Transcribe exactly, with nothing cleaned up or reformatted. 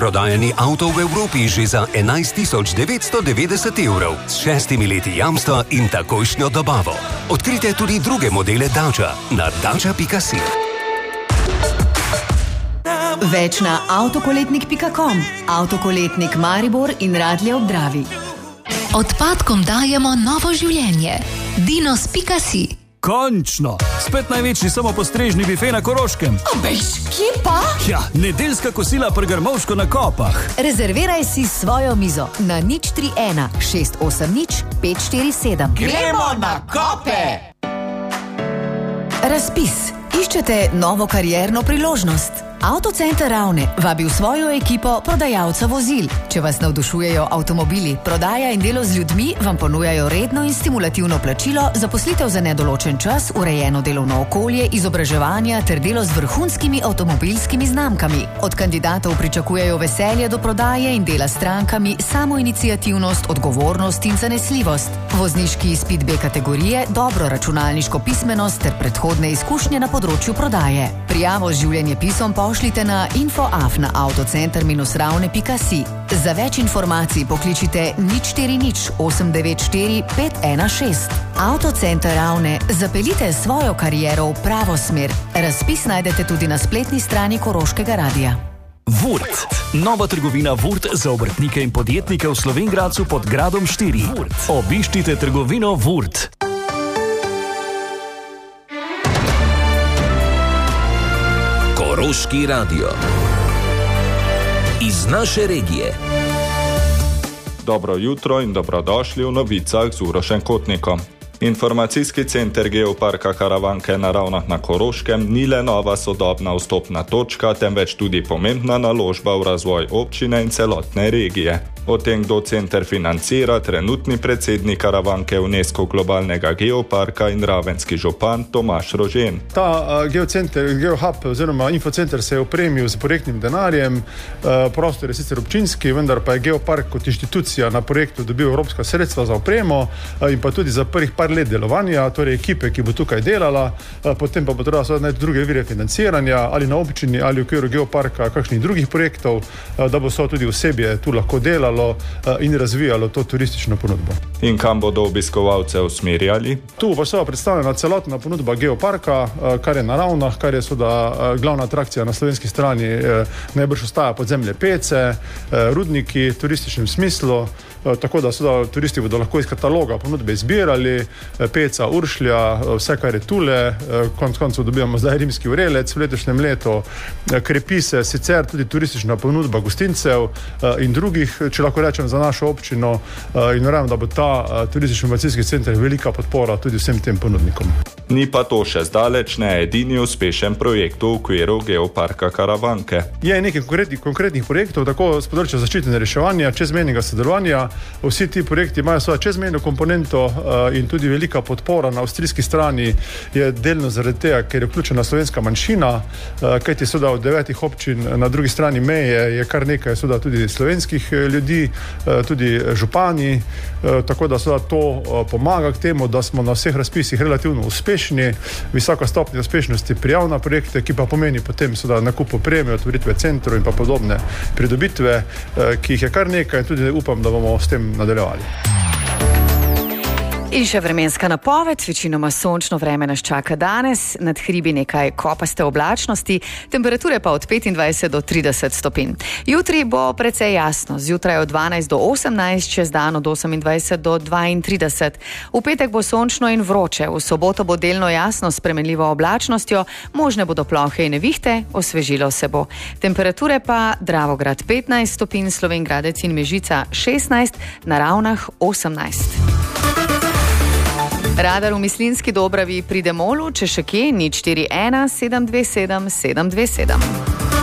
prodajani avto v Evropi že za enajst tisoč devetsto devetdeset evrov s šestimi leti jamstva in takojšnjo dobavo. Odkrite tudi druge modele Dacia na dacia pika si. Več na avtokoletnik pika com, avtokoletnik Maribor in Radlje ob Dravi. Odpadkom dajemo novo življenje. dinos pika si. Končno! Spet največji samopostrežni bife na Koroškem. Obejš, kje pa? Ja, nedeljska kosila pri Grmovško na Kopah. Rezerviraj si svojo mizo na nič tri ena šest osem nič pet štiri sedem. Gremo na Kope! Razpis. Iščete novo karierno priložnost? Avtocenter Ravne vabi v svojo ekipo prodajalca vozil. Če vas navdušujejo avtomobili, prodaja in delo z ljudmi, vam ponujajo redno in stimulativno plačilo, zaposlitev za nedoločen čas, urejeno delovno okolje, izobraževanja ter delo z vrhunskimi avtomobilskimi znamkami. Od kandidatov pričakujejo veselje do prodaje in dela s strankami, samoiniciativnost, odgovornost in zanesljivost. Vozniški izpit B kategorije, dobro računalniško pismenost ter predhodne izkušnje na področju prodaje. Prijavo z življenjepisom pošljite na info afna avtocenter ravne pika si. Za več informacij pokličite nič štiri nič osem devet štiri pet ena šest. Avtocenter Ravne, zapeljite svojo kariero v pravo smer. Razpis najdete tudi na spletni strani Koroškega radia. Vurt. Nova trgovina Vurt za obrtnike in podjetnike v Slovenj Gradcu pod Gradom štiri. Obiščite trgovino Vurt. Koroški radio. Iz naše regije. Dobro jutro in dobrodošli v novicah z Urošem Kotnikom. Informacijski center Geoparka Karavanke na Ravnah na Koroškem ni le nova sodobna vstopna točka, temveč tudi pomembna naložba v razvoj občine in celotne regije. O tem, kdo center financira, trenutni predsednik Karavanke UNESCO globalnega geoparka in ravenski župan Tomaž Rožen. Ta uh, geocenter, geohub oziroma infocenter se je opremil z projektnim denarjem. Uh, prostor je sicer občinski, vendar pa je geopark kot inštitucija na projektu dobil evropska sredstva za opremo uh, in pa tudi za prvih par let delovanja, torej ekipe, ki bo tukaj delala, uh, potem pa bo treba najti druge vire financiranja ali na občini ali v okviru geoparka kakšnih drugih projektov, uh, da bo so tudi osebje tu lahko delalo in razvijalo to turistično ponudbo. In kam bodo obiskovalce usmerjali? Tu bo seveda predstavljena celotna ponudba geoparka, kar je na Ravnah, kar je seveda glavna atrakcija na slovenski strani, najbrž ostaja podzemlje Pece, rudniki v turističnem smislu, tako da seveda turisti bodo lahko iz kataloga ponudbe izbirali, Peca, Uršlja, vse kar je tule, konec koncev dobivamo zdaj rimski vrelec v letošnjem letu, krepi se sicer tudi turistična ponudba gostincev in drugih, če lahko rečem, za našo občino, in verjamem, da bo ta turistično-informacijski center velika podpora tudi vsem tem ponudnikom. Ni pa to še zdaleč ne edini uspešen projekt v okviru Geoparka Karavanke. Je nekaj konkretnih, konkretnih projektov, tako z področja zaščite in reševanja, čezmejnega sodelovanja. Vsi ti projekti imajo svojo čezmejno komponento in tudi velika podpora na avstrijski strani je delno zaradi tega, ker je vključena slovenska manjšina, kajti seveda od devetih občin na drugi strani meje je kar nekaj seveda tudi slovenskih ljudi, tudi župani, tako da seveda to pomaga k temu, da smo na vseh razpisih relativno uspešni, visoka stopnja uspešnosti prijav na projekte, ki pa pomeni potem seveda nakup opreme, otvoritve centrov in pa podobne pridobitve, ki jih je kar nekaj in tudi upam, da bomo s tem nadaljevali. In še vremenska napoved, večinoma sončno vreme nas čaka danes, nad hribi nekaj kopaste oblačnosti, temperature pa od petindvajset do trideset stopinj. Jutri bo precej jasno, zjutraj od dvanajst do osemnajst, čez dan od osemindvajset do dvaintrideset. V petek bo sončno in vroče, v soboto bo delno jasno s spremenljivo oblačnostjo, možne bodo plohe in nevihte, osvežilo se bo. Temperature pa Dravograd petnajst stopinj, Slovenj Gradec in Mežica šestnajst, na Ravnah osemnajst. Radar v Mislinjski Dobravi pri Demolu, če še kje, nič štiri ena sedem dve sedem sedem dve sedem.